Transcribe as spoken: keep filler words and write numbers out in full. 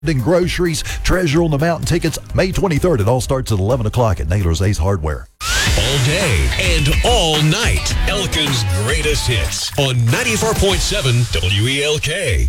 and groceries, Treasure on the Mountain tickets, May twenty-third. It all starts at eleven o'clock at Naylor's Ace Hardware. All day and all night. Elkin's greatest hits on ninety-four point seven W E L K.